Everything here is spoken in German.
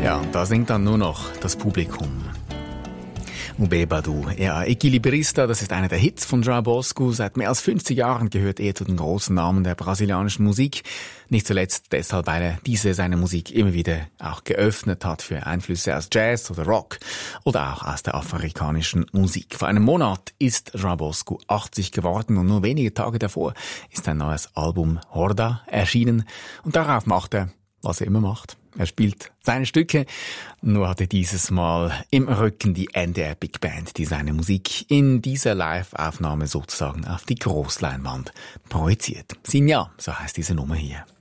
Ja, da singt dann nur noch das Publikum. Ube Badu, er Equilibrista, das ist einer der Hits von João Bosco. Seit mehr als 50 Jahren gehört er zu den großen Namen der brasilianischen Musik. Nicht zuletzt deshalb, weil er seine Musik immer wieder auch geöffnet hat für Einflüsse aus Jazz oder Rock oder auch aus der afrikanischen Musik. Vor einem Monat ist João Bosco 80 geworden und nur wenige Tage davor ist ein neues Album Horda erschienen. Und darauf macht er, was er immer macht. Er spielt seine Stücke, nur hatte dieses Mal im Rücken die NDR Big Band, die seine Musik in dieser Live-Aufnahme sozusagen auf die Großleinwand projiziert. Sinja, so heißt diese Nummer hier.